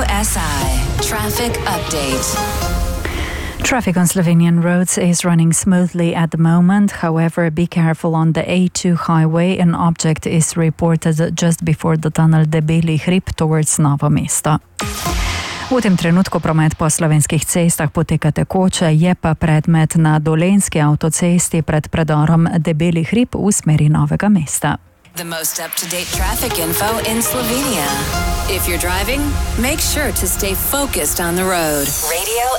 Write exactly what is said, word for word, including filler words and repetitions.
S I Traffic Update. Traffic on Slovenian roads is running smoothly at the moment. However, be careful on the A two highway. An object is reported just before the tunnel Debeli hrib towards Novo Mesto. V tem trenutku promet po slovenskih cestah poteka tekoče, je pa predmet na Dolenjski avtocesti pred predorom Debeli hrib v smeri Novega mesta. The most up-to-date traffic info in Slovenia. If you're driving, make sure to stay focused on the road. Radio